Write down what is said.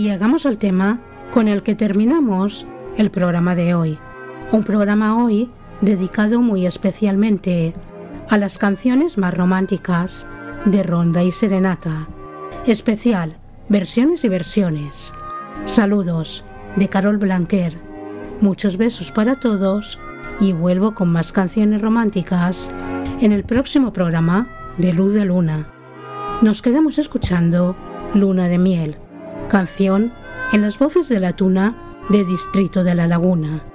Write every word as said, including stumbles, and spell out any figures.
llegamos al tema con el que terminamos el programa de hoy. Un programa hoy dedicado muy especialmente a las canciones más románticas de ronda y serenata. Especial, versiones y versiones. Saludos de Carol Blanquer. Muchos besos para todos y vuelvo con más canciones románticas en el próximo programa de Luz de Luna. Nos quedamos escuchando Luna de Miel, canción en las voces de la Tuna de Distrito de la Laguna.